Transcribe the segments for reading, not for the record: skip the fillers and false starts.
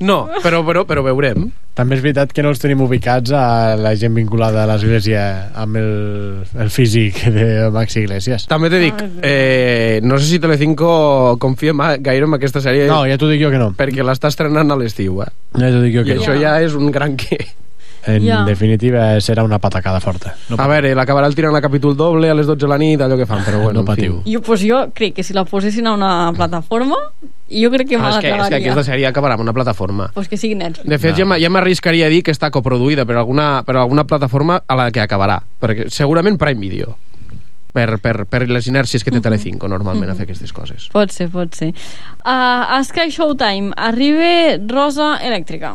No, però veurem. També és veritat que no els tenim ubicats a la gent vinculada a l'Església amb el físic de Maxi Iglesias. També te dic, no sé si Telecinco confia gaire en aquesta sèrie. No, ja t'ho dic jo que no. Perquè l'està estrenant a l'estiu, Ja t'ho dic jo que I això ja és un gran què. En definitiva serà una patacada forta. A veure, l'acabarà el tirant a capítol doble a les 12 de la nit, allò que fan, però bueno, no patiu. Jo crec que si la posessin a una plataforma, jo crec que me l'acabaria. És que aquesta sèrie acabarà amb una plataforma. Pues que sigui Netflix. De fet, ja m'arriscaria a dir que està coproduïda per alguna plataforma a la que acabarà, perquè segurament Prime Video, per les inèrcies que té Telecinco normalment a fer aquestes coses. Pot ser. A Sky Showtime arriba Rosa Elèctrica.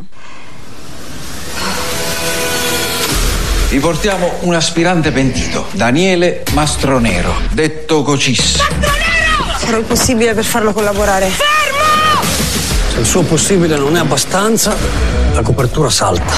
Vi portiamo un aspirante pentito, Daniele Mastronero, detto Cocis. Mastronero! Farò il possibile per farlo collaborare. Fermo! Se il suo possibile non è abbastanza, la copertura salta.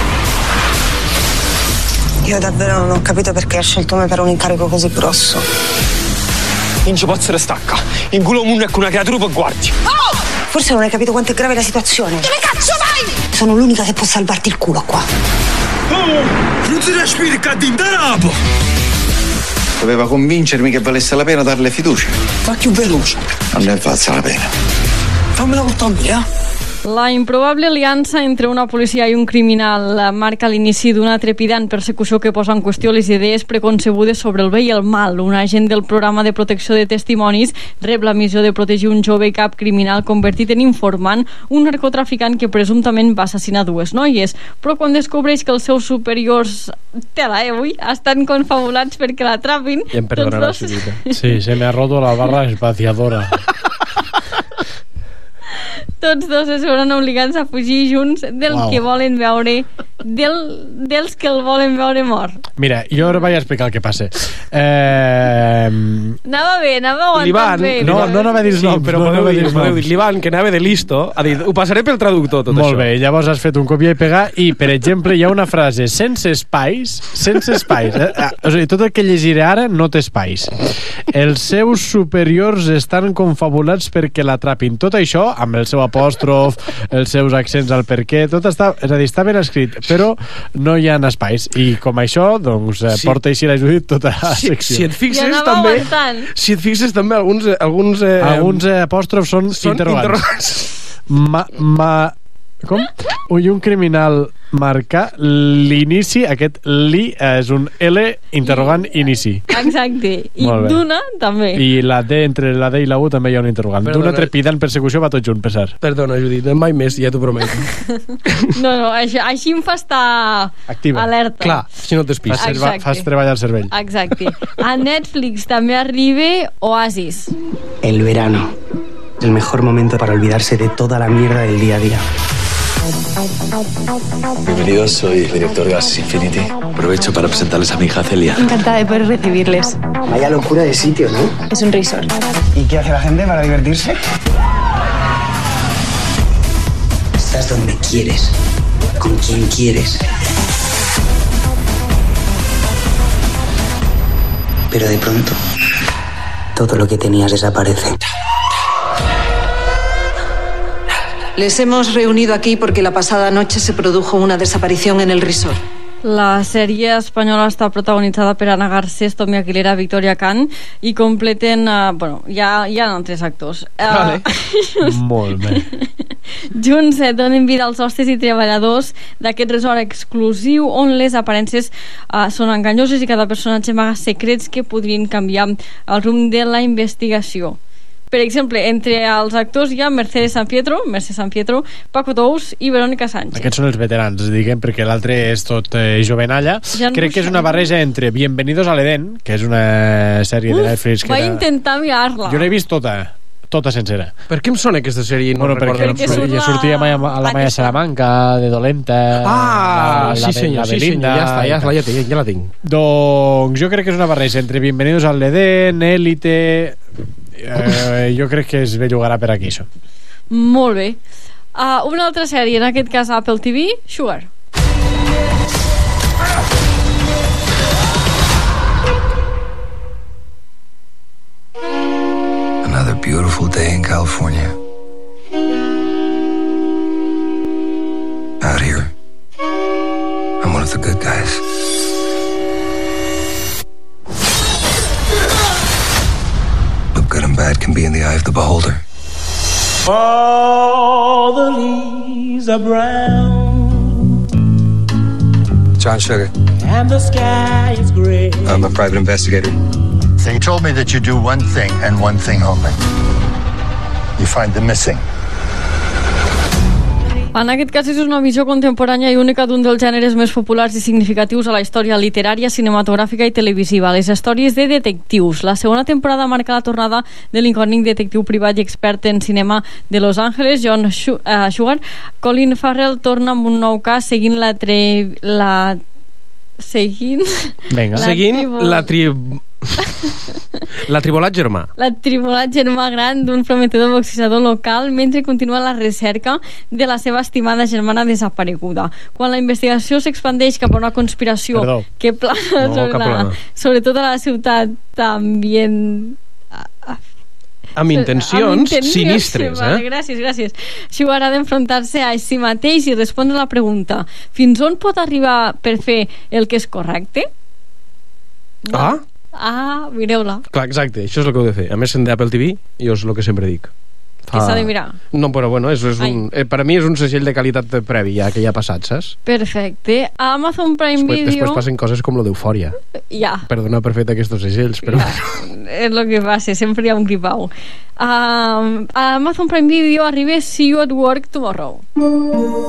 Io davvero non ho capito perché ha scelto me per un incarico così grosso. Non ci posso stacca. In culo mondo è con una creatura per guardi. Oh! Forse non hai capito quanto è grave la situazione. Dove cazzo vai? Sono l'unica che può salvarti il culo qua. Non si respiri qua dentro. Doveva convincermi che valesse la pena darle fiducia. Fa più veloce. Non ne valsa la pena. Fammela volta mia. La improbable aliança entre una policia i un criminal marca l'inici d'una trepidant persecució que posa en qüestió les idees preconcebudes sobre el bé i el mal. Un agent del programa de protecció de testimonis rep la missió de protegir un jove cap criminal convertit en informant, un narcotraficant que presumptament va assassinar dues noies. Però quan descobreix que els seus superiors estan confabulats perquè l'atrapin... Ja em perdonarà, Xulita. Sí, se me ha roto la barra espaciadora. Tots dos es veuran obligats a fugir junts que volen veure dels que el volen veure mort. Mira, jo ara vaig explicar el que passa. Anava aguantant bé. No anava a dir noms. Però podeu dir, l'Ivan, que anava de listo, ha dit, ho passaré pel traductor, tot Molt això. Molt bé, llavors has fet un copiar i pegar i, per exemple, hi ha una frase sense espais. O sigui, tot el que llegiré ara no té espais. Els seus superiors estan confabulats perquè l'atrapin. Tot això, amb el seu apòstrof, els seus accents al perquè, tot està, és a dir, està ben escrit, però no hi ha espais. I com això, doncs, porta així la Judit tota la secció. Si et fixes també, alguns apòstrofs són interrogants. Com? Un criminal marca l'inici, aquest li és un L interrogant inici. Exacte. I d'una també. I la D, entre la D i la U també hi ha un interrogant. D'una trepidant persecució va tot junt, per cert. Perdona, Judit, mai més, ja t'ho prometo. No, així em fa estar activa. Alerta. Clar, si no t'espis. Fas treballar el cervell. Exacte. A Netflix també arriba Oasis. El verano. El mejor momento para olvidarse de toda la mierda del día a día. Bienvenidos, soy el director de Gas Infinity. Aprovecho para presentarles a mi hija Celia. Encantada de poder recibirles. Vaya locura de sitio, ¿no? Es un resort. ¿Y qué hace la gente para divertirse? Estás donde quieres, con quien quieres. Pero de pronto, todo lo que tenías desaparece. Les hemos reunido aquí porque la pasada noche se produjo una desaparición en el resort. La sèrie espanyola està protagonitzada per Ana Garcés, Tommy Aguilera, Victoria Khan i completen... ja hi ha altres actors. Vale. Molt bé. Junts donen vida als hostes i treballadors d'aquest resort exclusiu on les aparences són enganyoses i cada personatge amaga secrets que podrien canviar el rumb de la investigació. Per exemple, entre els actors hi ha Mercè San Pietro, Paco Tous i Verónica Sánchez. Aquests són els veterans, diguem, perquè l'altre és tot jovenalla. Crec que és una barreja entre Bienvenidos al Edén, que és una sèrie de Netflix que vaig intentar mirar-la. Jo l'he vist tota sencera. Per què em sona aquesta sèrie? Perquè sortia a la Maya Salamanca, de dolenta. Sí senyor, ja la tinc. Doncs jo crec que és una barreja entre Bienvenidos al Edén, Élite... jo crec que es bellugarà per aquí, això. Molt bé. Una altra sèrie, en aquest cas Apple TV, Sugar. Another beautiful day in California. Out here, I'm one of the good guys. But good and bad can be in the eye of the beholder. All the leaves are brown. John Sugar. And the sky is gray. I'm a private investigator. They told me that you do one thing and one thing only. You find the missing. En aquest cas és una visió contemporània i única d'un dels gèneres més populars i significatius a la història literària, cinematogràfica i televisiva, les històries de detectius. La segona temporada marca la tornada de l'incògnit detectiu privat i expert en cinema de Los Angeles, John Sugar. Colin Farrell torna amb un nou cas seguint la tribolat germà. La tribolat germà gran d'un prometedor boxejador local mentre continua la recerca de la seva estimada germana desapareguda. Quan la investigació s'expandeix cap a una conspiració que plana sobre tota la ciutat ambient... amb intencions sinistres, Gràcies. Sugar ha d'enfrontar-se a si mateix i respondre a la pregunta: fins on pot arribar per fer el que és correcte? Mireu-la. Clar, exacte, això és el que heu de fer. A més, en Apple TV, jo és el que sempre dic. Que s'ha de mirar. No, però bueno, per a mi és un segell de qualitat previ ja que ja ha passat, saps? Perfecte. A Amazon Prime Video... Després passen coses com lo d'Eufòria. Ja. Per donar per fet aquests segells, però... És el que passa, sempre hi ha un gripau. A Amazon Prime Video arriba See You at Work Tomorrow.